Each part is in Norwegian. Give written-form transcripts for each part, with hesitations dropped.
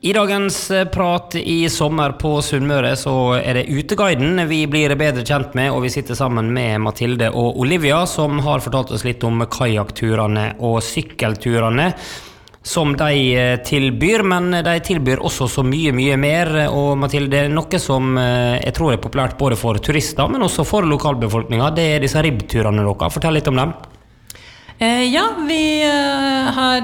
I dagens prat I sommer på Sunnmøre så det Uteguiden vi blir bedre kjent med, og vi sitter sammen med Mathilde og Olivia som har fortalt oss litt om kajakturene og sykkelturene som de tilbyr, men de tilbyr også så mye mer, og Mathilde, noe som jeg tror populært både for turister, men også for lokalbefolkningen, det disse ribbturene dere. Fortell litt om dem. Ja, vi har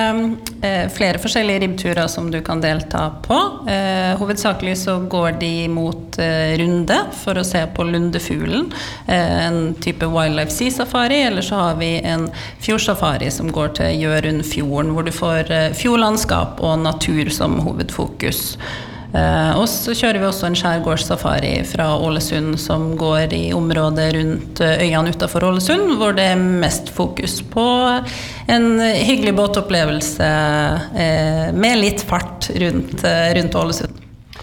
flere forskjellige ribbturer som du kan delta på. Hovedsakelig så går de mot Runde for å se på lundefuglen, en type wildlife sea safari, eller så har vi en fjordsafari som går til Gjørundfjorden, hvor du får fjordlandskap og natur som hovedfokus. Og så kjører vi også en skjærgårdssafari fra Ålesund som går I området rundt øyene utenfor Ålesund, hvor det mest fokus på en hyggelig båtopplevelse med litt fart rundt Ålesund.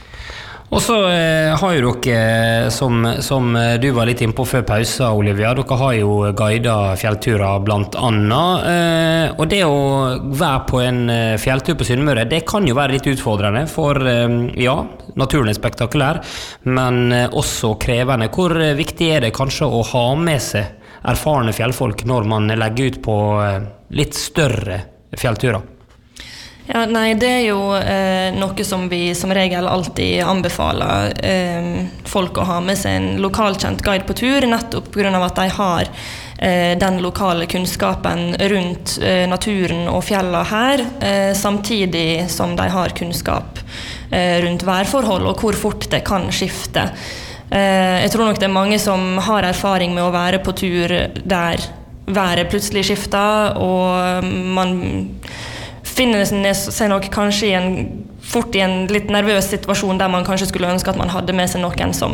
Og så har jo dere, som du var litt inne på før pausa, Olivia, dere har jo guidet fjellturer blant annet, og det å være på en fjelltur på Sunnmøre, det kan jo være litt utfordrende, for ja, naturen spektakulær, men også krevende. Hvor viktig det kanskje å ha med seg erfarne fjellfolk når man legger ut på litt større fjellturer? Ja, nei, det jo noe som vi som regel alltid anbefaler folk å ha med seg en lokalkjent guide på tur, nettopp på grunn av at de har den lokale kunnskapen rundt naturen og fjellene her, samtidig som de har kunnskap rundt værforhold og hvor fort det kan skifte. Jeg tror nok det mange som har erfaring med å være på tur der været plutselig skifter, og man finner seg nok kanskje fort I en litt nervøs situasjon der man kanskje skulle ønske at man hadde med seg noen som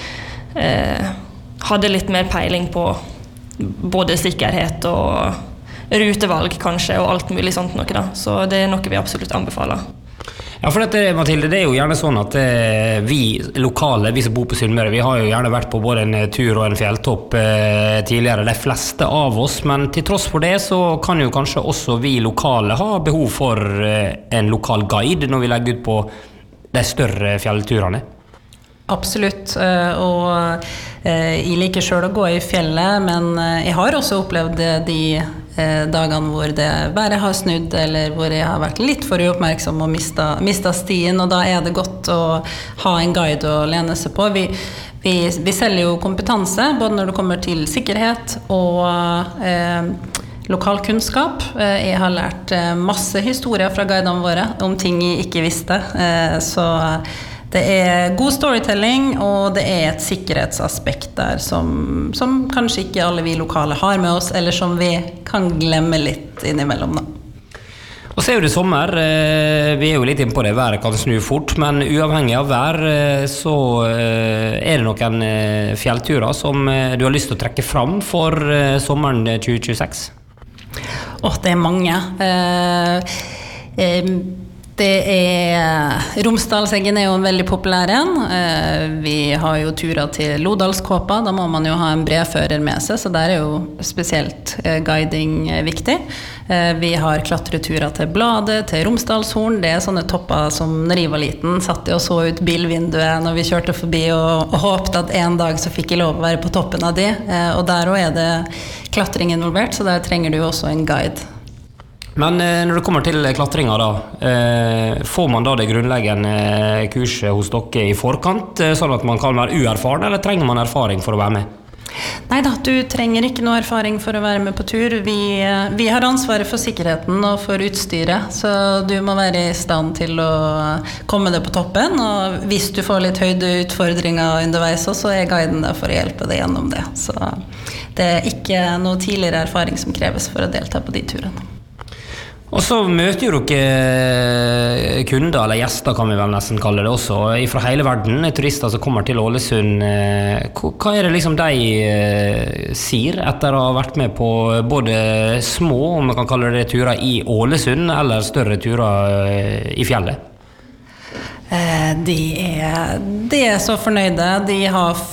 hadde litt mer peiling på både sikkerhet og rutevalg kanskje og alt mulig sånt noe da. Så det noe vi absolutt anbefaler. Ja, for dette, Mathilde, det jo gjerne sånn at vi lokale, vi som bor på Sunnmøre, vi har jo gjerne vært på både en tur og en fjelltopp tidligere, de fleste av oss, men til tross for det så kan jo kanskje også vi lokale ha behov for en lokal guide når vi legger ut på de større fjellturene. Absolutt, og jeg liker selv å gå I fjellet, men jeg har også opplevd de dagene hvor det bare har snudd, eller hvor jeg har vært litt for uoppmerksom og mistet stien, og da det godt å ha en guide å lene seg på. Vi selger jo kompetanse, både når det kommer til sikkerhet og lokalkunnskap. Jeg har lært masse historier fra guidene våre om ting jeg ikke visste, så det god storytelling, og det et sikkerhetsaspekt der som kanskje ikke alle vi lokale har med oss, eller som vi kan glemme litt innimellom da. Og så jo det sommer, vi jo litt inne på det, været kan snu fort, men uavhengig av vær så det noen fjellturer som du har lyst til å trekke fram for sommeren 2026? Det mange. Det Romsdalseggen jo en veldig populær en. Vi har jo turer til Lodalskåpa, da må man jo ha en brevfører med seg, så der jo spesielt guiding viktig. Vi har klatreturer til Bladet, til Romsdalshorn, det sånne topper som når jeg var liten, satt jeg og så ut bilvinduet når vi kjørte forbi og håpte at en dag så fikk jeg lov å være på toppen av de, og der også det klatring involvert, så der trenger du også en guide. Men når det kommer til klatringa da, får man da det grunnleggende kurset hos dere I forkant, sånn at man kan være uerfaren, eller trenger man erfaring for å være med? Neida, du trenger ikke noe erfaring for å være med på tur. Vi har ansvaret for sikkerheten og for utstyret, så du må være I stand til å komme deg på toppen, og hvis du får litt høydeutfordringer underveis, så guiden der for å hjelpe deg gjennom det. Så det ikke noe tidligere erfaring som kreves for å delta på de turene. Og så møter jo dere kunder, eller gjester kan vi vel nesten kalle det også, fra hele verden, turister som kommer til Ålesund. Hva det liksom de sier etter å ha vært med på både små, om vi kan kalle det turer I Ålesund, eller større turer I fjellet? De så fornøyde. De har fått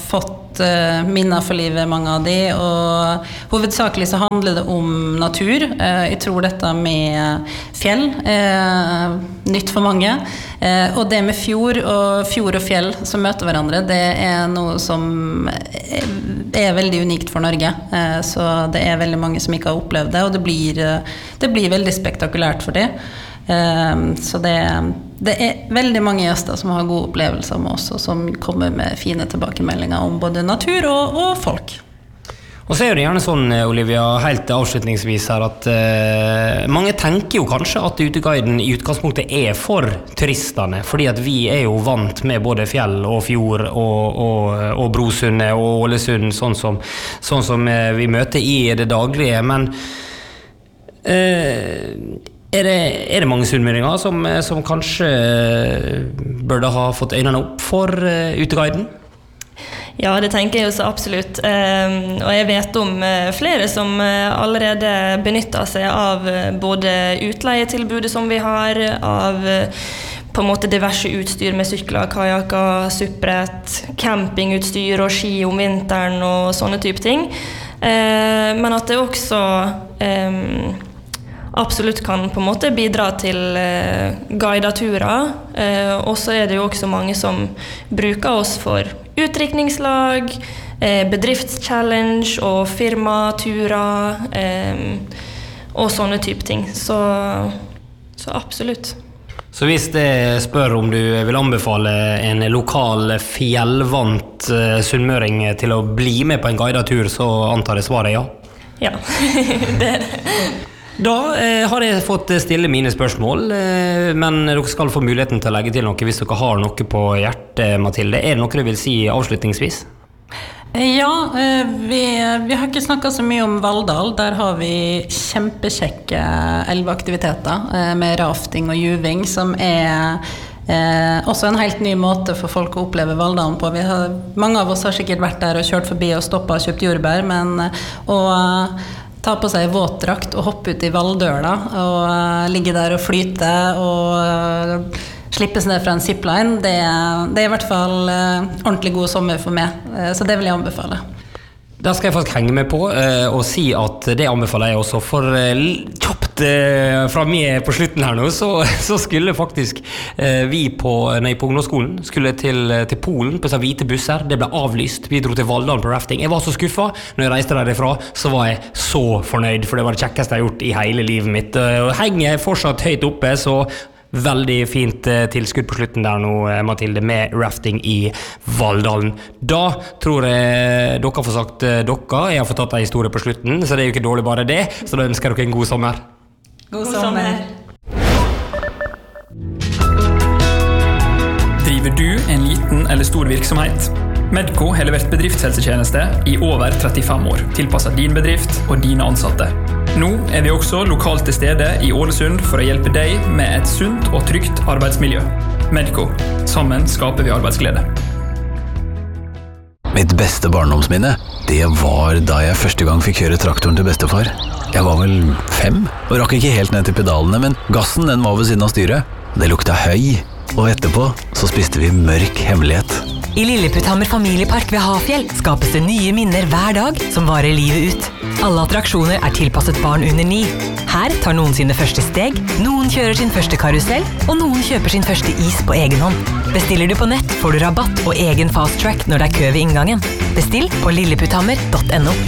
fått minner for livet, mange av de, og hovedsakelig så handler det om natur. Jeg tror dette med fjell nytt for mange, og det med fjord og fjell som møter hverandre, det noe som veldig unikt for Norge, så det veldig mange som ikke har opplevd det, og det blir veldig spektakulært for det. Så det veldig mange gjester som har gode opplevelser med oss, og som kommer med fine tilbakemeldinger om både natur og folk. Og så det gjerne sånn, Olivia, helt avslutningsvis her, at mange tenker jo kanskje at Uteguiden i utgangspunktet for turistene, fordi at vi jo vant med både fjell og fjord og Brosundet og Ålesund, sånn som vi møter i det daglige, men det mange sunnmøringer som kanskje burde ha fått øynene opp for Uteguiden? Ja, det tenker jeg jo så absolutt. Og jeg vet om flere som allerede benytter seg av både utleietilbudet som vi har, av på en måte diverse utstyr med sykler, kajakker, supprett, campingutstyr og ski om vinteren og sånne type ting. Men at det også absolutt kan på en måte bidra til guideturer, og så det jo også mange som bruker oss for utdrikningslag, bedriftschallenge og firmaturer og sånne type ting, så absolutt. Så hvis jeg spør om du vil anbefale en lokal fjellvant sunnmøring til å bli med på en guidetur, så antar jeg svaret ja? Ja, det det. Da har jeg fått stille mine spørsmål, men dere skal få muligheten til å legge til noe hvis dere har noe på hjertet, Mathilde. Det noe du vil si avslutningsvis? Ja, vi har ikke snakket så mye om Valldal. Der har vi kjempekjekke elveaktiviteter med rafting og juving, som også en helt ny måte for folk å oppleve Valldalen på. Mange av oss har sikkert vært der og kjørt forbi og stoppet og kjøpt jordbær, men ta på seg våtdrakt og hoppe ut i Valldøla og ligge der og flyte og slippes ned fra en zipline, det I hvert fall ordentlig god sommer for meg, så det vil jeg anbefale. Da skal jeg faktisk henge med på og si at det anbefaler jeg også, for kjapt fra meg på slutten her nå, så skulle faktisk vi på ungdomsskolen skulle til Polen på sånne hvite busser. Det ble avlyst. Vi dro til Valldalen på rafting. Jeg var så skuffet. Når jeg reiste derifra, så var jeg så fornøyd, for det var det kjekkeste jeg har gjort i hele livet mitt. Og henger fortsatt høyt oppe, så veldig fint tilskudd på slutten der nå, Mathilde, med rafting I Valldalen. Da tror jeg dere får sagt dere. Jeg har fått tatt en historie på slutten, så det jo ikke dårlig bare det. Så da ønsker jeg dere en god sommer. God sommer. Driver du en liten eller stor virksomhet? Medco har levert bedriftshelsetjeneste I over 35 år, tilpasset din bedrift og dine ansatte. Nå vi også lokalt til stede I Ålesund for å hjelpe deg med et sunt og trygt arbeidsmiljø. Medco. Sammen skaper vi arbeidsglede. Mitt beste barndomsminne, det var da jeg første gang fikk kjøre traktoren til bestefar. Jeg var vel 5, og rakk ikke helt ned til pedalene, men gassen den var ved siden av styret. Det lukta høy, og etterpå så spiste vi mørk hemmelighet. I Lilleputthammer familiepark ved Hafjell skapes det nye minner hver dag som varer livet ut. Alle attraksjoner tilpasset barn under 9. Her tar noen sine første steg, noen kjører sin første karusell, og noen kjøper sin første is på egen hånd. Bestiller du på nett, får du rabatt og egen fast track når det kø ved inngangen. Bestill på lilleputthammer.no.